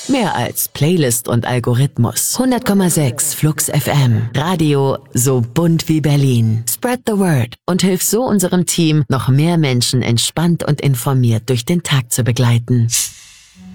Mehr als Playlist und Algorithmus. 100,6 Flux FM. Radio so bunt wie Berlin. Spread the word und hilf so unserem Team, noch mehr Menschen entspannt und informiert durch den Tag zu begleiten.